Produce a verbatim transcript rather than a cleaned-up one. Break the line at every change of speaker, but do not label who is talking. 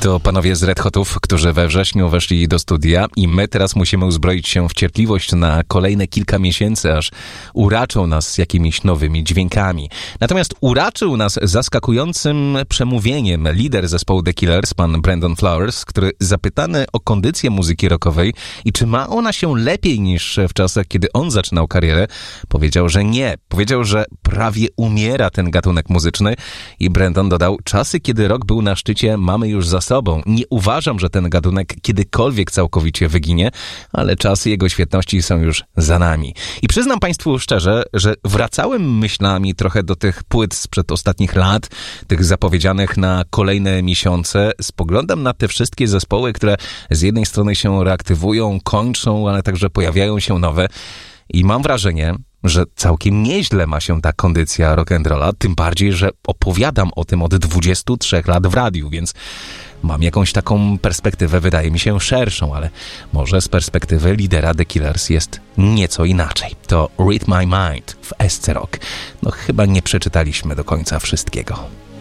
To panowie z Red Hotów, którzy we wrześniu weszli do studia i my teraz musimy uzbroić się w cierpliwość na kolejne kilka miesięcy, aż uraczą nas jakimiś nowymi dźwiękami. Natomiast uraczył nas zaskakującym przemówieniem lider zespołu The Killers, pan Brandon Flowers, który zapytany o kondycję muzyki rockowej i czy ma ona się lepiej niż w czasach, kiedy on zaczynał karierę, powiedział, że nie. Powiedział, że prawie umiera ten gatunek muzyczny i Brandon dodał, czasy, kiedy rock był na szczycie, mamy już za sobą. Nie uważam, że ten gatunek kiedykolwiek całkowicie wyginie, ale czasy jego świetności są już za nami. I przyznam Państwu szczerze, że wracałem myślami trochę do tych płyt sprzed ostatnich lat, tych zapowiedzianych na kolejne miesiące. Spoglądam na te wszystkie zespoły, które z jednej strony się reaktywują, kończą, ale także pojawiają się nowe. I mam wrażenie, że całkiem nieźle ma się ta kondycja rock'n'rolla, tym bardziej, że opowiadam o tym od dwudziestu trzech lat w radiu, więc mam jakąś taką perspektywę, wydaje mi się, szerszą, ale może z perspektywy lidera The Killers jest nieco inaczej. To Read My Mind w S C Rock. No chyba nie przeczytaliśmy do końca wszystkiego.